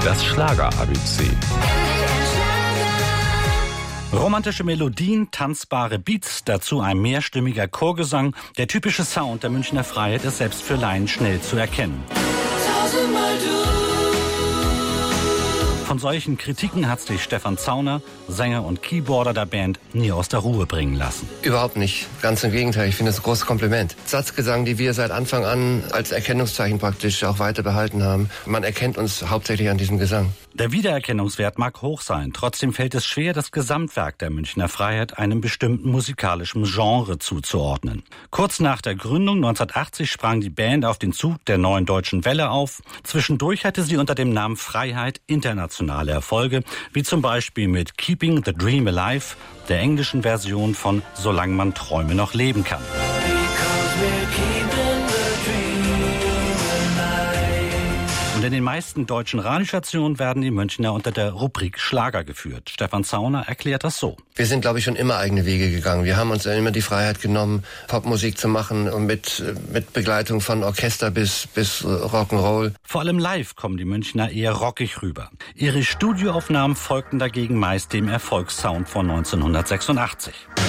Das Schlager-ABC. Romantische Melodien, tanzbare Beats, dazu ein mehrstimmiger Chorgesang. Der typische Sound der Münchner Freiheit ist selbst für Laien schnell zu erkennen. Von solchen Kritiken hat sich Stefan Zauner, Sänger und Keyboarder der Band, nie aus der Ruhe bringen lassen. Überhaupt nicht. Ganz im Gegenteil. Ich finde es ein großes Kompliment. Satzgesang, die wir seit Anfang an als Erkennungszeichen praktisch auch weiter behalten haben. Man erkennt uns hauptsächlich an diesem Gesang. Der Wiedererkennungswert mag hoch sein. Trotzdem fällt es schwer, das Gesamtwerk der Münchner Freiheit einem bestimmten musikalischen Genre zuzuordnen. Kurz nach der Gründung 1980 sprang die Band auf den Zug der neuen deutschen Welle auf. Zwischendurch hatte sie unter dem Namen Freiheit internationale Erfolge, wie zum Beispiel mit Keeping the Dream Alive, der englischen Version von Solange man Träume noch leben kann. Und in den meisten deutschen Radiostationen werden die Münchner unter der Rubrik Schlager geführt. Stefan Zauner erklärt das so. Wir sind, glaube ich, schon immer eigene Wege gegangen. Wir haben uns immer die Freiheit genommen, Popmusik zu machen und mit Begleitung von Orchester bis Rock'n'Roll. Vor allem live kommen die Münchner eher rockig rüber. Ihre Studioaufnahmen folgten dagegen meist dem Erfolgssound von 1986.